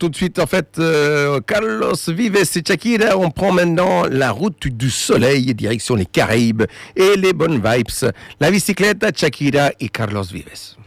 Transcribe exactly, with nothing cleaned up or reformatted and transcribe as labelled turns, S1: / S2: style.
S1: tout de suite, en fait, euh, Carlos Vives et Shakira. On prend maintenant la route du soleil, direction les Caraïbes et les bonnes vibes. La bicyclette, Shakira et Carlos Vives.